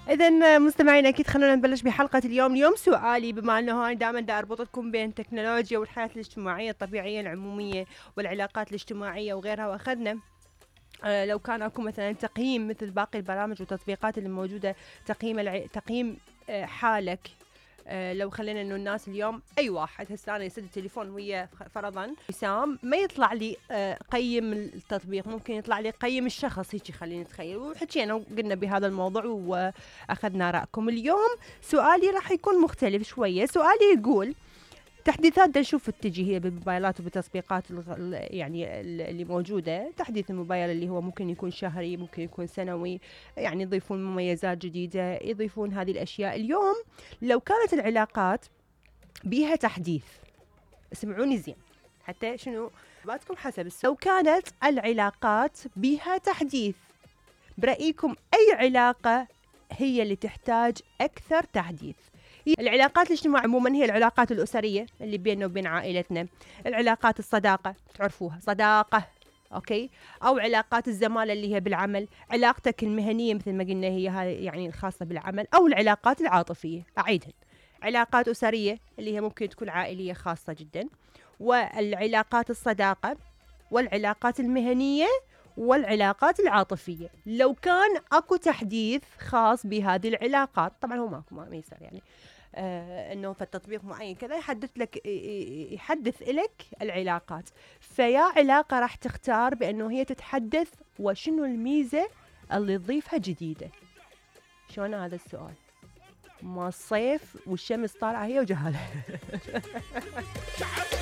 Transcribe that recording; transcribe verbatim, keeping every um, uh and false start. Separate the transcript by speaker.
Speaker 1: إذن مستمعينا أكيد خلونا نبلش بحلقة اليوم. اليوم سؤالي، بما أنه هاي دائما دا أربطتكم بين التكنولوجيا والحياة الاجتماعية الطبيعية العمومية والعلاقات الاجتماعية وغيرها، وأخذنا آه لو كان أكو مثلا تقييم مثل باقي البرامج والتطبيقات اللي موجودة، تقييم الع... تقييم آه حالك. آه لو خلينا انه الناس اليوم اي واحد هسه انا يسد التليفون ويا فرضا وسام ما يطلع لي آه قيم التطبيق، ممكن يطلع لي قيم الشخص، هيك خلينا نتخيل. وحكينا وقلنا بهذا الموضوع واخذنا رايكم. اليوم سؤالي راح يكون مختلف شويه. سؤالي يقول تحديثات دا نشوف تجي هي بالموبايلات وبالتطبيقات يعني اللي موجودة. تحديث الموبايل اللي هو ممكن يكون شهري، ممكن يكون سنوي، يعني يضيفون مميزات جديدة، يضيفون هذه الأشياء. اليوم لو كانت العلاقات بيها تحديث، اسمعوني زين حتى شنو باتكم حسب السؤال. لو كانت العلاقات بيها تحديث، برأيكم أي علاقة هي اللي تحتاج أكثر تحديث؟ العلاقات الاجتماعية عموما هي العلاقات الأسرية اللي بيننا وبين عائلتنا، العلاقات الصداقة تعرفوها صداقة أوكي، أو علاقات الزمالة اللي هي بالعمل، علاقتك المهنية مثل ما قلنا هي هاي يعني الخاصة بالعمل، أو العلاقات العاطفية. أعيدها، علاقات أسرية اللي هي ممكن تكون عائلية خاصة جدا، والعلاقات الصداقة، والعلاقات المهنية، والعلاقات العاطفية. لو كان اكو تحديث خاص بهذه العلاقات، طبعا هو ماكو ما يصير يعني آه انه في التطبيق معين كذا يحدث لك يحدث لك العلاقات، فيا علاقة راح تختار بانه هي تتحدث، وشنو الميزة اللي تضيفها جديدة؟ شلون هذا السؤال؟ ما الصيف والشمس طالعة هي وجهالها